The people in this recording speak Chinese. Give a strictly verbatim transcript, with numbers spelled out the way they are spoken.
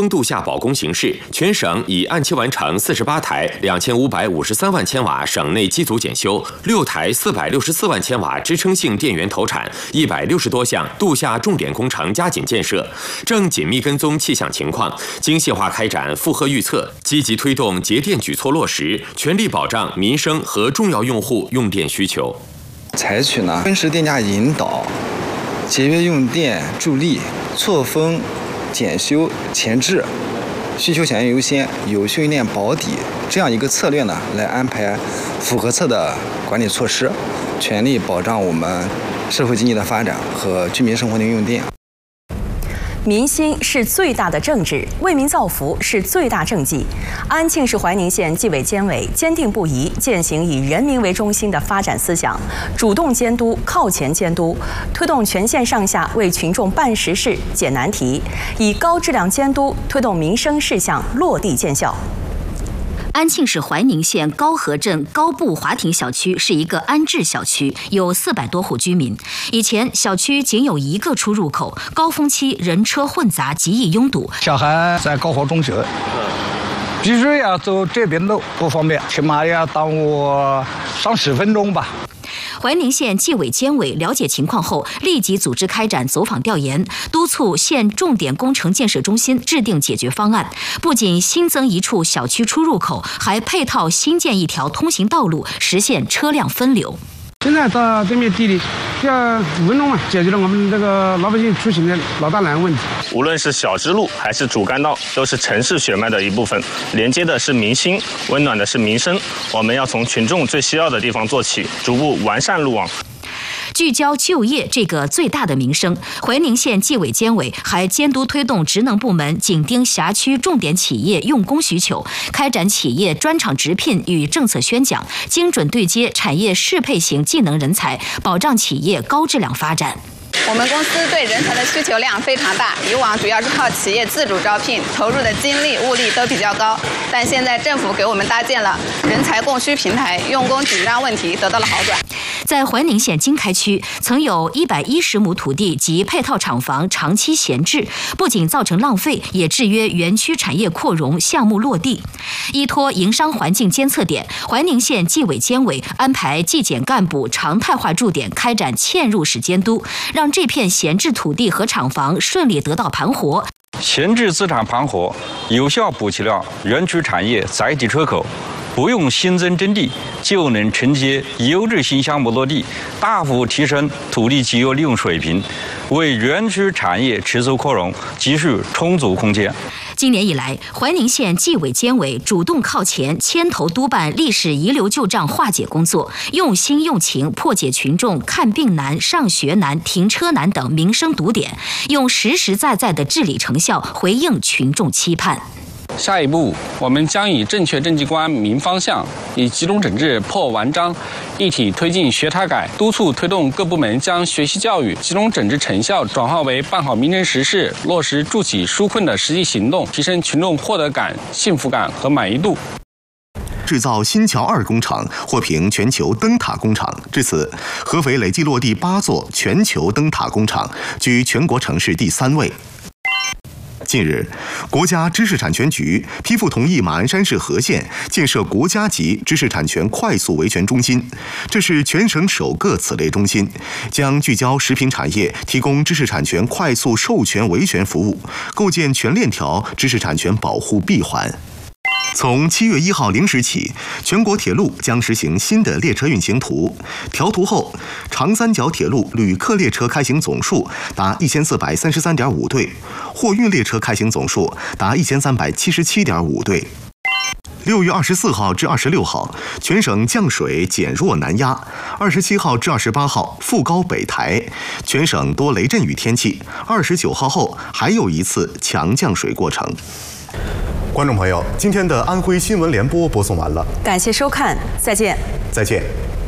工度夏保供形势，全省已按期完成四十八台两千五百五十三万千瓦省内机组检修，六台四百六十四万千瓦支撑性电源投产，一百六十多项度夏重点工程加紧建设，正紧密跟踪气象情况，精细化开展负荷预测，积极推动节电举措落实，全力保障民生和重要用户用电需求。 采取呢分时电价引导、节约用电助力、错峰检修前置、需求响应优先、有序用电保底这样一个策略呢，来安排符合策的管理措施，全力保障我们社会经济的发展和居民生活的用电。 民心是最大的政治，为民造福是最大政绩。安庆市怀宁县纪委监委坚定不移践行以人民为中心的发展思想，主动监督、靠前监督，推动全县上下为群众办实事、解难题，以高质量监督推动民生事项落地见效。 安庆市怀宁县高河镇高步华庭小区是一个安置小区，有四百多户居民。以前小区仅有一个出入口，高峰期人车混杂，极易拥堵。 小孩在高考中学，必须要走这边路，不方便，起码要耽误上十分钟吧。 怀宁县纪委监委了解情况后，立即组织开展走访调研，督促县重点工程建设中心制定解决方案。不仅新增一处小区出入口，还配套新建一条通行道路，实现车辆分流。 现在到这片地里，要五分钟嘛，解决了我们这个老百姓出行的老大难问题。 无论是小支路还是主干道，都是城市血脉的一部分，连接的是民心，温暖的是民生。我们要从群众最需要的地方做起，逐步完善路网。 聚焦就业这个最大的民生，怀宁县纪委监委还监督推动职能部门紧盯辖区重点企业用工需求，开展企业专场直聘与政策宣讲，精准对接产业适配型技能人才，保障企业高质量发展。 我们公司对人才的需求量非常大，以往主要是靠企业自主招聘，投入的精力、物力都比较高。但现在政府给我们搭建了人才供需平台，用工紧张问题得到了好转。 在怀宁县经开区，曾有一百一十亩土地及配套厂房长期闲置，不仅造成浪费，也制约园区产业扩容项目落地。依托营商环境监测点，怀宁县纪委监委安排纪检干部常态化驻点开展嵌入式监督，让这片闲置土地和厂房顺利得到盘活。 闲置资产盘活，有效补齐了园区产业载体车口，不用新增征地就能承接优质新项目落地，大幅提升土地节约利用水平，为园区产业持续扩容给予充足空间。 今年以来，怀宁县纪委监委主动靠前，牵头督办历史遗留旧账化解工作，用心用情破解群众看病难、上学难、停车难等民生堵点，用实实在在的治理成效回应群众期盼。 下一步，我们将以正确政绩观、明方向，以集中整治破完章，一体推进学台改，督促推动各部门将学习教育集中整治成效转化为办好民生实事、落实助企纾困的实际行动，提升群众获得感、幸福感和满意度。 制造新桥二工厂获评全球灯塔工厂，至此，合肥累计落地八座全球灯塔工厂，居全国城市第三位。近日，国家知识产权局批复同意马鞍山市和县建设国家级知识产权快速维权中心，这是全省首个此类中心，将聚焦食品产业，提供知识产权快速授权维权服务，构建全链条知识产权保护闭环。从七月一号零时起，全国铁路将实行新的列车运行图。调图后，长三角铁路旅客列车开行总数达一千四百三十三点五对，货运列车开行总数达一千三百七十七点五对。六月二十四号至二十六号，全省降水减弱南压；二十七号至二十八号，副高北抬，全省多雷阵雨天气。二十九号后，还有一次强降水过程。观众朋友，今天的安徽新闻联播播送完了， 感谢收看，再见。 再见。